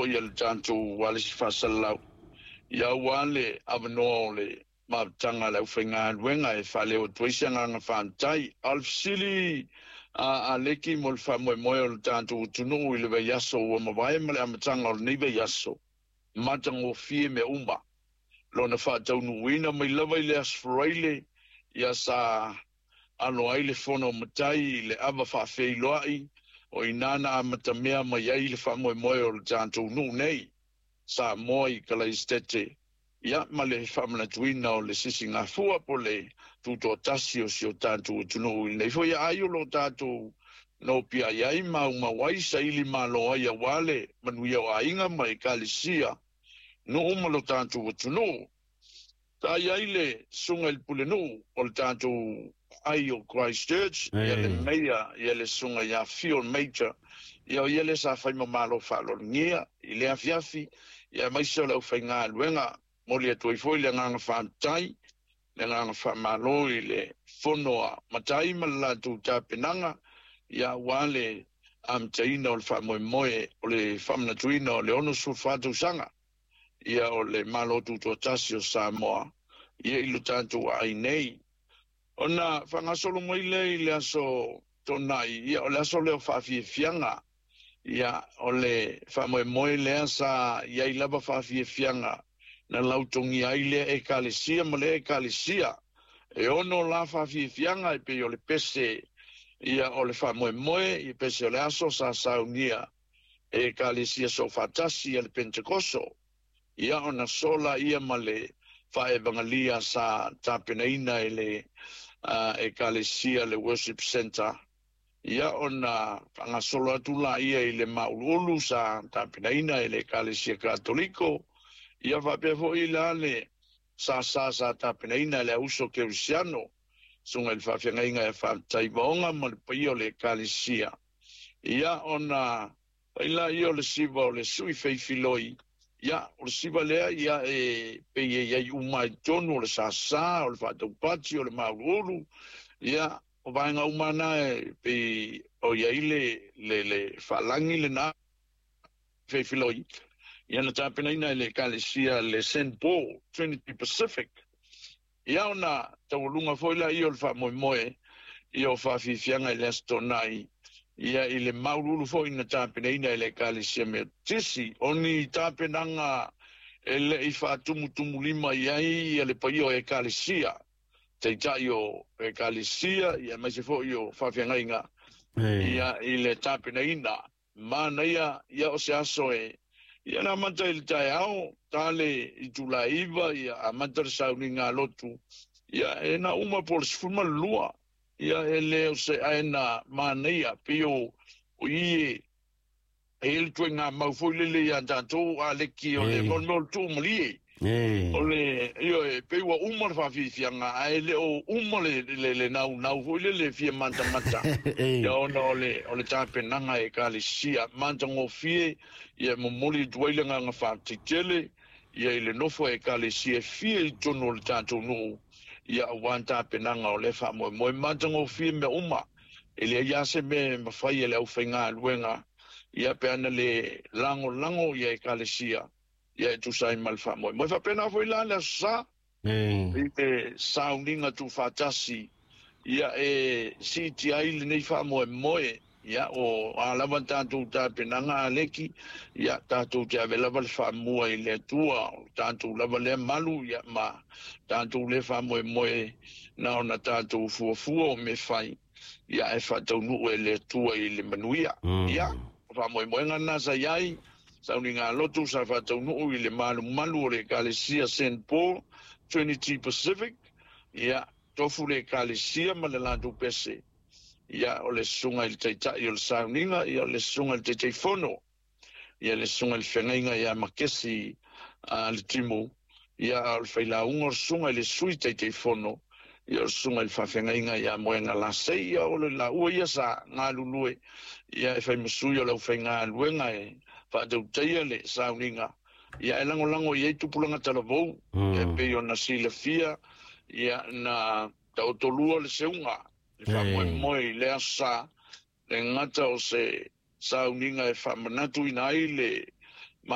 ia le tanto wale si fasalau ia wale abno le ma tanga le fenga wenga e fale o tuisia nga fantai alfsili a leki mol fa mo le tanto tunu ile be yaso o ma vai ma le tanga ni be yaso matango fie me umba lona fa tau nuina mai lava ile asfraile ia sa ano ai le fono matai le ava fa feiloai o inana matamea mai ai le fa mo o le tanto nu nei sa moi kala istete ia ma le famna tuina o le sisinga fua po le tuto tasio sio tanto tunu nei foi ai lo tato no pia ai ma wai sa ili malo ai wale manuia ainga mai kalisia no umalo tanto tunu ta ai le sunga il pulenu o le tanto ai o Christchurch ia le meia ia le sunga ia field major ia le sa fai malo falo ngia ile afiafi ia mai se le fainga luenga moli tu foi le nganga fantai le nganga fa malo ile fono matai mala tu tapinanga ia wale am taina o fa moe o le famna tuina o le ono su fatu sanga ia o le malo tu tasio Samoa ia ilu tantu ai nei ona fanga solo moi le aso tonai ia o le aso le fa fianga ia o le fa moe le asa ia I lava fa fianga na lautongi ai le ekalesia ma le ekalesia e ono la fa fianga e pe o le pese ia o le fa moe I pese o le aso sa saunia ekalesia so fatasi al pentecoso ia ona sola ia ma le fa evangelia sa tapenaina ele ekalesia le worship center ia ona fanga solo atula ia ile maululu sa tapenaina ele ekalesia katoliko ia va pe vo ila le sa tapenaina le uso cristiano sunga il fa fenga e fa taibonga mo pio le ekalesia ia ona ila io le sivo le sui fei filoi ia o siva lea ia pe ia uma tono le sa o le fato patio le maulu ia o vanga umana pe o ia le falangi le na fe filoi ia na tapena ina le kalesia le St. Paul Trinity Pacific ia ona tawulunga foila ia le fa moe ia o fa fianga le stonai ia ile maululu fo ina tapena ina ile kalesia me tisi oni tapenanga ele ifa tumu lima ia le paio e kalesia te taio e kalesia ia mai se fo io fa fianga inga ia ile tapena ina mana ia o se aso ia na manta il taiao tale I tulaiva ia amanta sauninga lotu ia na uma por sfuma lua ia ele o se aina mania pio o ie ele tuenga maufolele ia tanto aleki o le mon tu mli o le io pe wa umar fa fianga ele o umar le nau folele fie manta ia no le tapenanga e kalisia manta ngo fie ia momoli duilenga nga fa titele ia ile nofo e kalisia fie tono le tanto no ia wanta penanga o le fa mo matango fi me uma ele ia se me mafai ele au fenga luenga ia pe ana le lango ia ekalesia ia tu sai mal fa mo fa pena foi la sa sounding tu fatasi ia si ti ai le nei fa mo ia o ala tanto ta penanga leki ia tanto te avela val fa mo ile tua tanto lava le malu ia ma tanto le fa mo na ona tanto fu me fai ia e fa tau nu ele tua ile manuia ia fa mo ngana sa yai sa uninga lotu sa fa tau nu ile malu le kalesia St. Paul Trinity Pacific ia tofu le kalesia ma le landu pese ia o le sunga il taita i o le sauninga ia o le sunga il taita fono ia le sunga il whengainga ia makesi le timu ia o le whailaunga o sunga le sui taita fono ia o sunga il whawhengainga ia moenga la sei ia o le la ua ia sa ngā lulue ia e whaimasui o le whainga luenga e whaatau taia le sauninga ia e lango ia i tupulanga talavou e pe o na sila fia ia na tautolua le seunga fa moi le asa le ngata o se sauninga e fa manatu ina ile